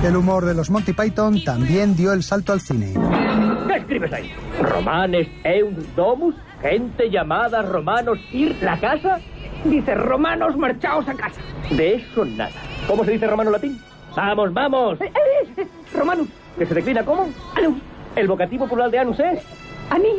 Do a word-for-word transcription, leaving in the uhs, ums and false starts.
El humor de los Monty Python también dio el salto al cine. ¿Qué escribes ahí? ¿Romanes eunt domus? ¿Gente llamada romanos ir la casa? Dice, romanos, marchaos a casa. De eso nada. ¿Cómo se dice romano latín? ¡Vamos, vamos! Eh, eh, eh, romanus. ¿Que se declina cómo? Anus. ¿El vocativo plural de anus es? Ani.